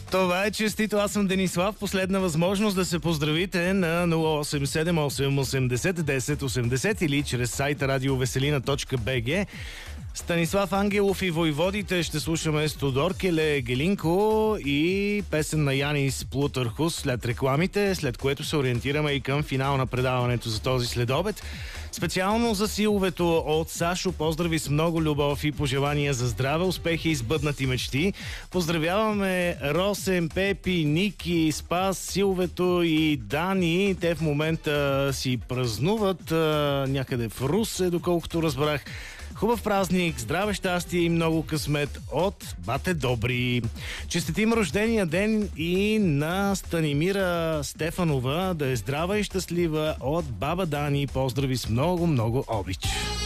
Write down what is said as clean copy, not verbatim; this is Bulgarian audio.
Това е честито. Аз съм Денислав. Последна възможност да се поздравите на 0878 80 10 80 или чрез сайта radiovеселина.bg. Станислав Ангелов и Войводите ще слушаме с Тодор Келе Гелинко и песен на Янис Плутърхус след рекламите, след което се ориентираме и към финал на предаването за този следобед. Специално за силовето от Сашо, поздрави с много любов и пожелания за здраве, успехи и сбъднати мечти. Поздравяваме Росен, Пепи, Ники, Спас, Силвето и Дани. Те в момента си празнуват някъде в Русе, доколкото разбрах. Хубав празник, здраве, щастие и много късмет от Бате Добри. Честитим рождения ден и на Станимира Стефанова. Да е здрава и щастлива от баба Дани. Поздрави с много, много обич.